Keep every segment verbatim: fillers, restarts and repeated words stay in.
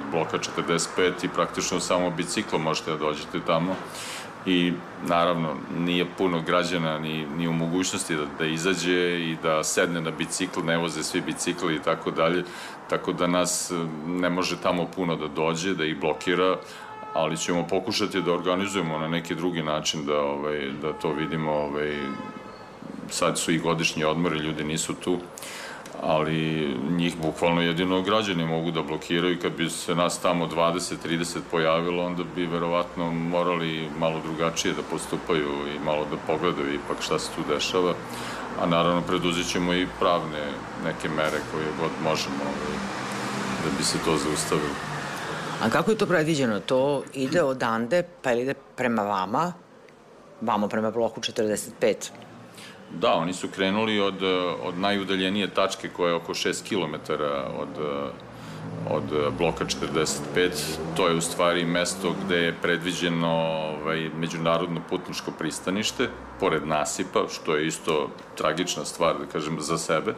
bloka četrdeset pet i praktično samo biciklom možete da dođete tamo. I naravno nije puno građana ni, ni u mogućnosti da, da izađe i da sedne na bicikl, ne voze svi bicikli i tako dalje, tako da nas ne može tamo puno da dođe, da ih blokira, ali ćemo pokušati da organizujemo na neki drugi način da, ovaj, da to vidimo. Ovaj, sad su i godišnji odmori, ljudi nisu tu, ali njih bukvalno jedino građani mogu da blokiraju. Kad bi se nas tamo dvadeset trideset pojavilo, onda bi verovatno morali malo drugačije da postupaju i malo da pogledaju ipak šta se tu dešava, a naravno preduzet ćemo i pravne neke mere koje god možemo da bi se to zaustavilo. A kako je to predviđeno? To ide odande pa ide prema vama, vamo prema bloku četrdeset pet? Da, oni su krenuli od, od najudaljenije tačke koja je oko šest kilometara od, od bloka četrdeset pet. To je u stvari mesto gde je predviđeno ovaj, međunarodno putničko pristanište, pored nasipa, što je isto tragična stvar, da kažem, za sebe.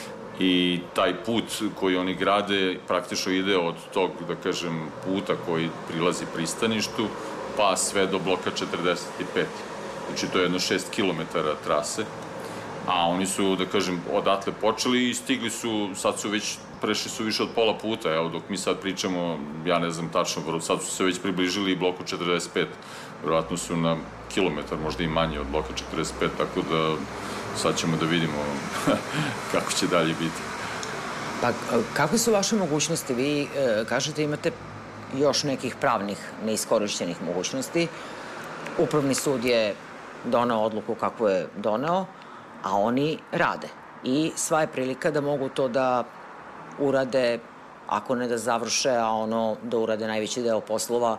I taj put koji oni grade praktično ide od tog, da kažem, puta koji prilazi pristaništu, pa sve do bloka četrdeset pet. Znači, to je jedno šest kilometara trase, a oni su, da kažem, odatle počeli i stigli su, sad su već, prešli su više od pola puta, evo, dok mi sad pričamo, ja ne znam tačno, sad su se već približili i bloku četrdeset pet, verovatno su na kilometar, možda i manje od bloka četrdeset pet, tako da sad ćemo da vidimo kako će dalje biti. Pa, kakve su vaše mogućnosti? Vi kažete imate još nekih pravnih neiskorišćenih mogućnosti. Upravni sud je doneo odluku kakvu je doneo, a oni rade. I sva je prilika da mogu to da urade, ako ne da završe, a ono da urade najveći deo poslova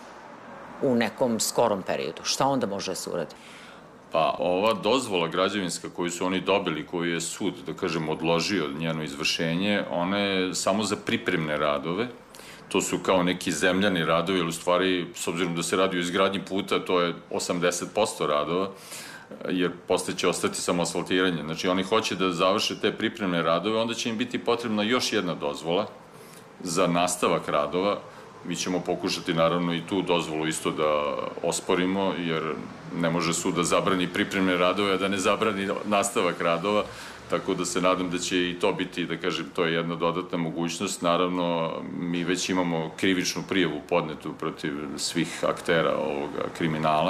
u nekom skorom periodu. Šta onda može da se uradi? Pa ova dozvola građevinska koju su oni dobili, koju je sud, da kažem, odložio njeno izvršenje, ona je samo za pripremne radove. To su kao neki zemljani radovi, ali u stvari, s obzirom da se radi o izgradnji puta, to je osamdeset posto radova, jer posle će ostati samo asfaltiranje. Znači, oni hoće da završe te pripremne radove, onda će im biti potrebna još jedna dozvola za nastavak radova. Mi ćemo pokušati, naravno, i tu dozvolu isto da osporimo, jer ne može sud da zabrani pripremne radove, a da ne zabrani nastavak radova. Tako da se nadam da će i to biti, da kažem, to je jedna dodatna mogućnost. Naravno, mi već imamo krivičnu prijavu podnetu protiv svih aktera ovoga kriminala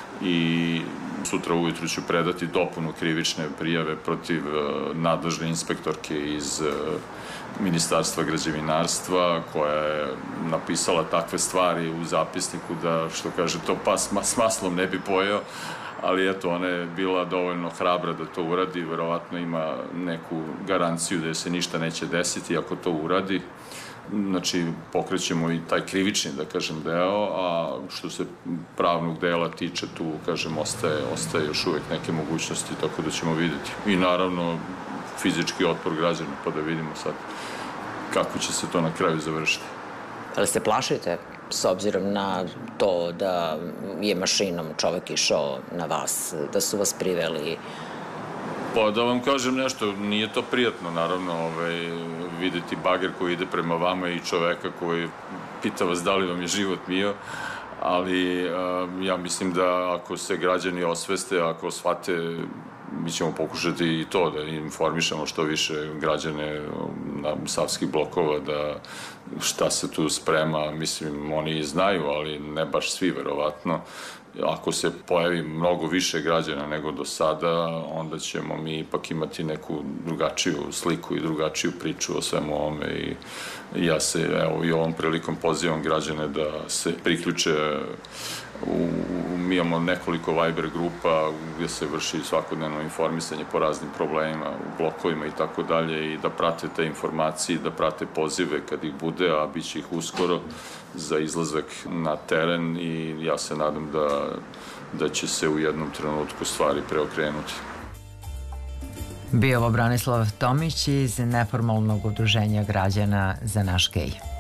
i sutra ujutru ću predati dopunu krivične prijave protiv nadležne inspektorke iz Ministarstva građevinarstva, koja je napisala takve stvari u zapisniku da, što kaže, to pas s maslom ne bi pojeo. Ali eto, ona je bila dovoljno hrabra da to uradi, verovatno ima neku garanciju da se ništa neće desiti ako to uradi. Znači, pokrećemo i taj krivični, da kažem, deo, a što se pravnog dela tiče, tu, kažem, ostaje, ostaje još uvek neke mogućnosti, tako da ćemo videti. I naravno, fizički otpor građana, pa da vidimo sad kako će se to na kraju završiti. Ali se plašite, s obzirom na to da je mašinom čovek išao na vas, da su vas priveli? Pa da vam kažem nešto, nije to prijatno, naravno, ovaj, videti bager koji ide prema vama i čoveka koji pita vas da li vam je život mio, ali ja mislim da ako se građani osveste, ako shvate, mi ćemo pokušati i to da informišemo što više građane na savskih blokova da šta se tu sprema. Mislim, oni znaju, ali ne baš svi, verovatno. Ako se pojavi mnogo više građana nego do sada, onda ćemo mi ipak imati neku drugačiju sliku i drugačiju priču o svemu ovome i ja se, evo, i ovom prilikom pozivam građane da se priključe. U, mi imamo nekoliko Viber grupa gde se vrši svakodnevno informisanje po raznim problemima u blokovima i tako dalje i da prate te informacije, da prate pozive kad ih bude, a bit će ih uskoro za izlazak na teren i ja se nadam da, da će se u jednom trenutku stvari preokrenuti. Bio ovo Branislav Tomić iz neformalnog udruženja građana Za naš gej.